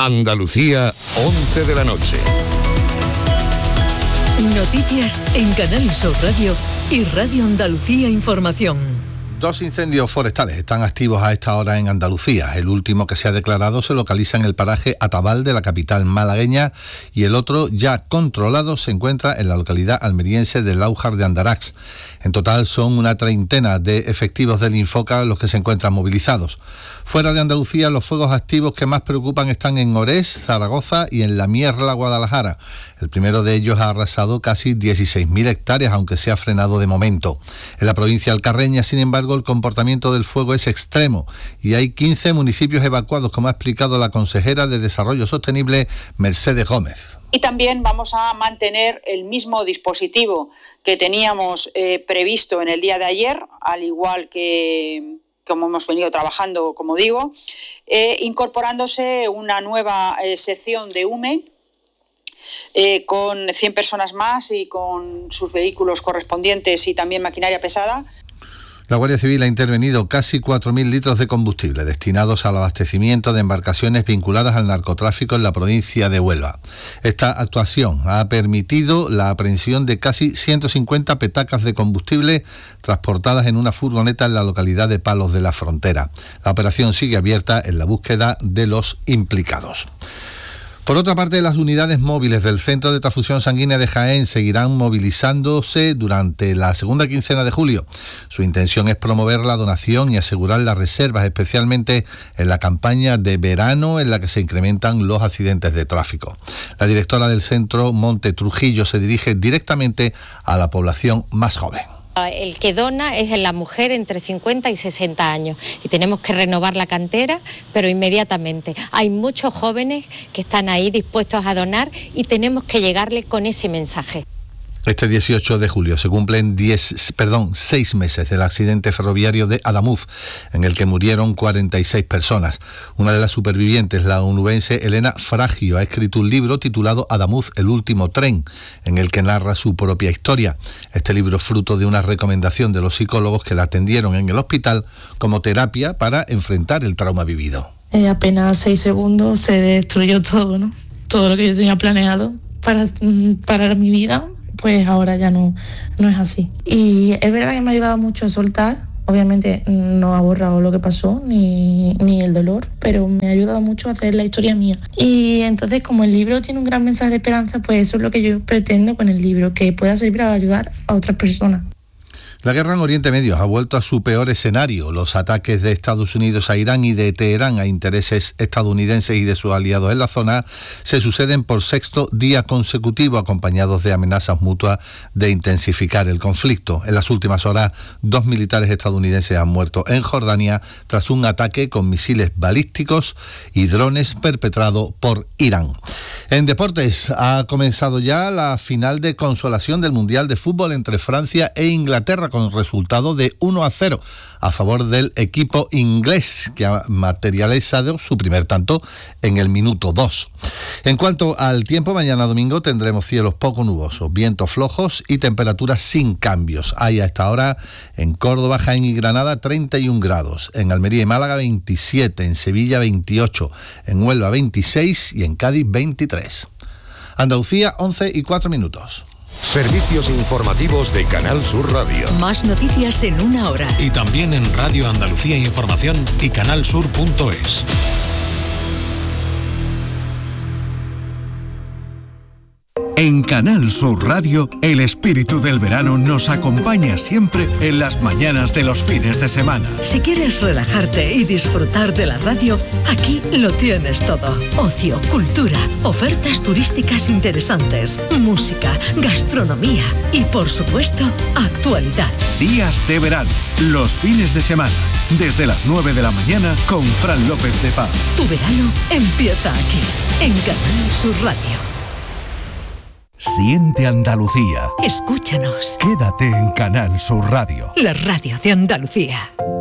Andalucía, 11 de la noche. Noticias en Canal Sur Radio y Radio Andalucía Información. 2 incendios forestales están activos a esta hora en Andalucía. El último que se ha declarado se localiza en el paraje Atabal de la capital malagueña y el otro, ya controlado, se encuentra en la localidad almeriense de Láujar de Andarax. En total son una treintena de efectivos del Infoca los que se encuentran movilizados. Fuera de Andalucía, los fuegos activos que más preocupan están en Orés, Zaragoza y en La Mierla, Guadalajara. El primero de ellos ha arrasado casi 16.000 hectáreas, aunque se ha frenado de momento. En la provincia alcarreña, sin embargo, el comportamiento del fuego es extremo y hay 15 municipios evacuados, como ha explicado la consejera de Desarrollo Sostenible, Mercedes Gómez. Y también vamos a mantener el mismo dispositivo que teníamos previsto en el día de ayer, al igual que como hemos venido trabajando, como digo, incorporándose una nueva sección de UME con 100 personas más y con sus vehículos correspondientes y también maquinaria pesada. La Guardia Civil ha intervenido casi 4.000 litros de combustible destinados al abastecimiento de embarcaciones vinculadas al narcotráfico en la provincia de Huelva. Esta actuación ha permitido la aprehensión de casi 150 petacas de combustible transportadas en una furgoneta en la localidad de Palos de la Frontera. La operación sigue abierta en la búsqueda de los implicados. Por otra parte, las unidades móviles del Centro de Transfusión Sanguínea de Jaén seguirán movilizándose durante la segunda quincena de julio. Su intención es promover la donación y asegurar las reservas, especialmente en la campaña de verano en la que se incrementan los accidentes de tráfico. La directora del centro, Monte Trujillo, se dirige directamente a la población más joven. El que dona es la mujer entre 50 y 60 años y tenemos que renovar la cantera, pero inmediatamente. Hay muchos jóvenes que están ahí dispuestos a donar y tenemos que llegarles con ese mensaje. Este 18 de julio se cumplen 6 meses del accidente ferroviario de Adamuz, en el que murieron 46 personas. Una de las supervivientes, la onubense Elena Fragio, ha escrito un libro titulado Adamuz, el último tren, en el que narra su propia historia. Este libro es fruto de una recomendación de los psicólogos que la atendieron en el hospital como terapia para enfrentar el trauma vivido. Apenas 6 segundos se destruyó todo, ¿no? Todo lo que yo tenía planeado para mi vida, pues ahora ya no es así. Y es verdad que me ha ayudado mucho a soltar. Obviamente no ha borrado lo que pasó, ni el dolor, pero me ha ayudado mucho a hacer la historia mía. Y entonces, como el libro tiene un gran mensaje de esperanza, pues eso es lo que yo pretendo con el libro, que pueda servir para ayudar a otras personas. La guerra en Oriente Medio ha vuelto a su peor escenario. Los ataques de Estados Unidos a Irán y de Teherán a intereses estadounidenses y de sus aliados en la zona se suceden por 6º día consecutivo, acompañados de amenazas mutuas de intensificar el conflicto. En las últimas horas, 2 militares estadounidenses han muerto en Jordania tras un ataque con misiles balísticos y drones perpetrado por Irán. En deportes, ha comenzado ya la final de consolación del Mundial de Fútbol entre Francia e Inglaterra, con el resultado de 1-0 a favor del equipo inglés, que ha materializado su primer tanto en el minuto 2. En cuanto al tiempo, mañana domingo tendremos cielos poco nubosos, vientos flojos y temperaturas sin cambios. Hay a esta hora en Córdoba, Jaén y Granada 31 grados, en Almería y Málaga 27, en Sevilla 28, en Huelva 26 y en Cádiz 23. Andalucía, 11:04. Servicios informativos de Canal Sur Radio. Más noticias en una hora. Y también en Radio Andalucía Información y canalsur.es. En Canal Sur Radio, el espíritu del verano nos acompaña siempre en las mañanas de los fines de semana. Si quieres relajarte y disfrutar de la radio, aquí lo tienes todo. Ocio, cultura, ofertas turísticas interesantes, música, gastronomía y, por supuesto, actualidad. Días de verano, los fines de semana, desde las 9 de la mañana con Fran López de Paz. Tu verano empieza aquí, en Canal Sur Radio. Siente Andalucía. Escúchanos. Quédate en Canal Sur Radio. La radio de Andalucía.